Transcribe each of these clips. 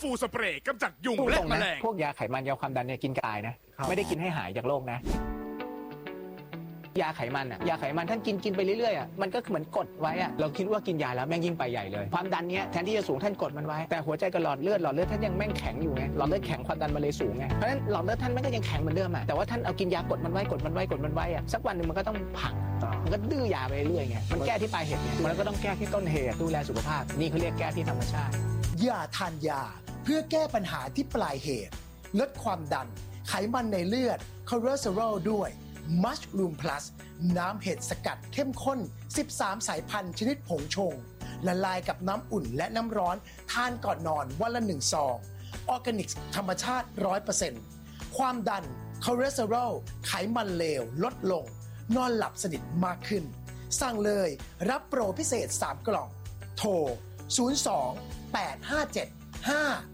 ฟูสเปรย์กำจัดยุงและแมลงพวกยาไขมันยาความดันเนี่ยกินกายนะไม่ได้กินให้หายจากโรคนะยาไขมันอ่ะยาไขมันท่านกินไปเรื่อยๆอ่ะมันก็เหมือนกดไว้อ่ะเราคิดว่ากินยาแล้วแม่งยิ่งไปใหญ่เลยความดันเนี้ยแทนที่จะสูงท่านกดมันไว้แต่หัวใจกับหลอดเลือดท่านยังแม่งแข็งอยู่ไงหลอดเลือดแข็งความดันมันเลยสูงไงเพราะฉะนั้นหลอดเลือดท่านมันก็ยังแข็งเหมือนเดิมอ่ะแต่ว่าท่านเอากินยากดมันไว้อ่ะสักวันหนึ่งมันก็ต้องพังมันก็ดื้อยาไปเรื่อยไงมันแก้ที่ปลายเหตุไงมันก็ต้องแก้ที่ต้นเหตุดูแลสุขภาพนี่เขาเรียกแก้ที่ธรรมชาติอย่าทานยาเพื่อแก้ปัญหาที่ปลายเหตุลดความดันไขมันในเลือดคอเลสเตอรอลด้วยมัชรูมพลัสน้ำเห็ดสกัดเข้มข้น13สายพันธุ์ชนิดผงชงละลายกับน้ำอุ่นและน้ำร้อนทานก่อนนอนวันละ1ซองออร์แกนิกธรรมชาติ 100% ความดันคอเลสเตอรอลไขมันเลวลดลงนอนหลับสนิทมากขึ้นสั่งเลยรับโปรพิเศษ3กล่องโทร02 857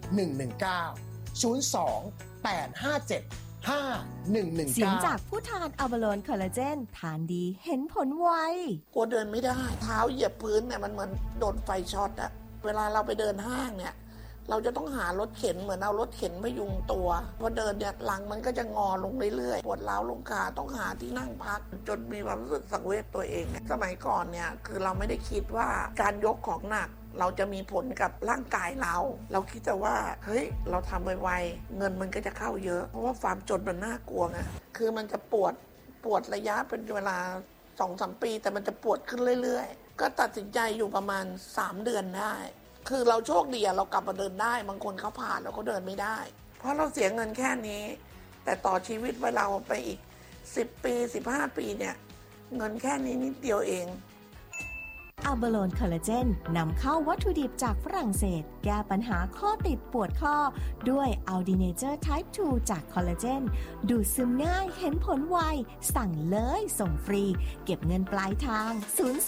5119 02 857 5119 เสียงจากผู้ทานอัลบาโลนคอลลาเจนทานดีเห็นผลไวกลัวเดินไม่ได้เท้าเหยียบพื้นเนี่ยมันเหมือนโดนไฟช็อตอะเวลาเราไปเดินห้างเนี่ยเราจะต้องหารถเข็นเหมือนเอารถเข็นพยุงตัวพอเดินเนี่ยหลังมันก็จะงอลงเรื่อยๆปวดร้าวลงขาต้องหาที่นั่งพักจนมีความรู้สึกสังเวชตัวเองสมัยก่อนเนี่ยคือเราไม่ได้คิดว่าการยกของหนักเราจะมีผลกับร่างกายเราคิดแต่ว่าเฮ้ยเราทำไวๆเงินมันก็จะเข้าเยอะเพราะว่าความจนมันน่ากลัวไงคือมันจะปวดระยะเป็นเวลา 2-3 ปีแต่มันจะปวดขึ้นเรื่อยๆก็ตัดสินใจอยู่ประมาณ3เดือนได้คือเราโชคดีเรากลับมาเดินได้บางคนเขาผ่านแล้วเขาเดินไม่ได้เพราะเราเสียเงินแค่นี้แต่ต่อชีวิตไว้เราไปอีก10ปี15ปีเนี่ยเงินแค่นี้นิดเดียวเองอัลบาโลนคอลลาเจนนำเข้าวัตถุดิบจากฝรั่งเศสแก้ปัญหาข้อติดปวดข้อด้วยอัลดีเนเจอร์ไทป์ 2 จากคอลลาเจนดูดซึมง่ายเห็นผลไวสั่งเลยส่งฟรีเก็บเงินปลายทาง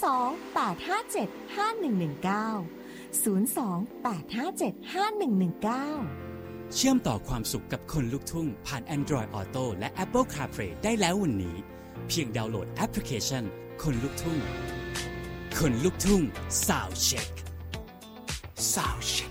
เชื่อมต่อความสุขกับคนลุกทุ่งผ่าน Android Auto และ Apple CarPlay ได้แล้ววันนี้เพียงดาวน์โหลดแอปพลิเคชันคนลุกทุ่งคนลุกทุ่ง Sound Check